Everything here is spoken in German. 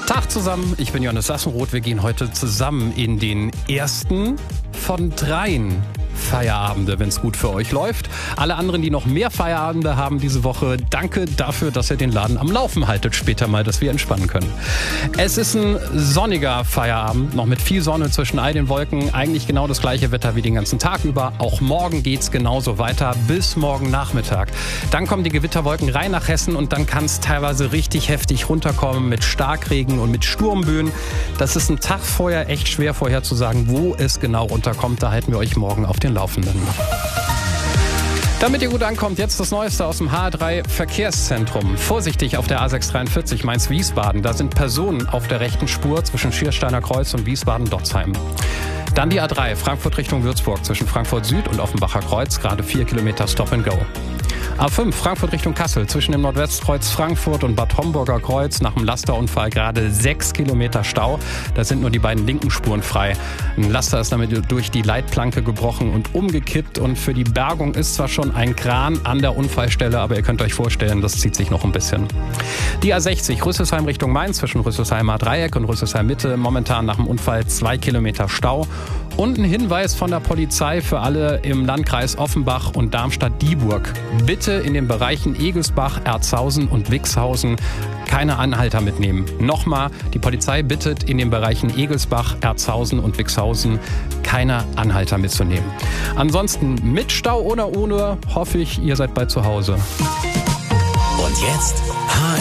Tag zusammen, ich bin Johannes Sassenroth. Wir gehen heute zusammen in den ersten von 3 Feierabende, wenn es gut für euch läuft. Alle anderen, die noch mehr Feierabende haben diese Woche, danke dafür, dass ihr den Laden am Laufen haltet später mal, dass wir entspannen können. Es ist ein sonniger Feierabend, noch mit viel Sonne zwischen all den Wolken. Eigentlich genau das gleiche Wetter wie den ganzen Tag über. Auch morgen geht's genauso weiter bis morgen Nachmittag. Dann kommen die Gewitterwolken rein nach Hessen und dann kann es teilweise richtig heftig runterkommen mit Starkregen und mit Sturmböen. Das ist ein Tag vorher echt schwer vorherzusagen, wo es genau runterkommt. Da halten wir euch morgen auf den Laufenden. Damit ihr gut ankommt, jetzt das Neueste aus dem HR3 Verkehrszentrum. Vorsichtig auf der A643 Mainz-Wiesbaden. Da sind Personen auf der rechten Spur zwischen Schiersteiner Kreuz und Wiesbaden-Dotzheim. Dann die A3 Frankfurt Richtung Würzburg zwischen Frankfurt Süd und Offenbacher Kreuz. Gerade 4 Kilometer Stop and Go. A5 Frankfurt Richtung Kassel zwischen dem Nordwestkreuz Frankfurt und Bad Homburger Kreuz nach dem Lasterunfall gerade 6 Kilometer Stau. Da sind nur die beiden linken Spuren frei. Ein Laster ist damit durch die Leitplanke gebrochen und umgekippt und für die Bergung ist zwar schon ein Kran an der Unfallstelle, aber ihr könnt euch vorstellen, das zieht sich noch ein bisschen. Die A60 Rüsselsheim Richtung Mainz zwischen Rüsselsheimer Dreieck und Rüsselsheim Mitte momentan nach dem Unfall 2 Kilometer Stau. Und ein Hinweis von der Polizei für alle im Landkreis Offenbach und Darmstadt-Dieburg. Bitte in den Bereichen Egelsbach, Erzhausen und Wixhausen keine Anhalter mitnehmen. Nochmal, die Polizei bittet in den Bereichen Egelsbach, Erzhausen und Wixhausen keine Anhalter mitzunehmen. Ansonsten mit Stau oder ohne hoffe ich, ihr seid bald zu Hause. Und jetzt HR